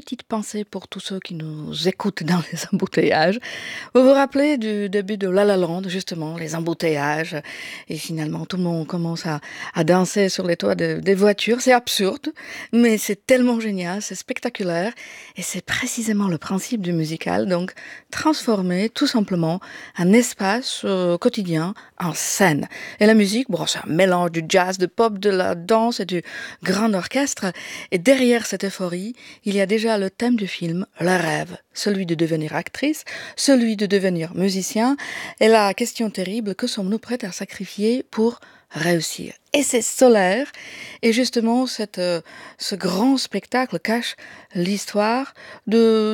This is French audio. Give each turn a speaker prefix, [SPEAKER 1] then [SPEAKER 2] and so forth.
[SPEAKER 1] petite pensée pour tous ceux qui nous écoutent dans les embouteillages. Vous vous rappelez du début de La La Land, justement, les embouteillages, et finalement tout le monde commence à danser sur les toits des voitures. C'est absurde, mais c'est tellement génial, c'est spectaculaire, et c'est précisément le principe du musical, donc transformer tout simplement un espace quotidien en scène. Et la musique, bon, c'est un mélange du jazz, de pop, de la danse et du grand orchestre. Et derrière cette euphorie, il y a déjà le thème du film, le rêve, celui de devenir actrice, celui de devenir musicien, et la question terrible, que sommes-nous prêts à sacrifier pour réussir? Et c'est solaire, et justement, ce grand spectacle cache l'histoire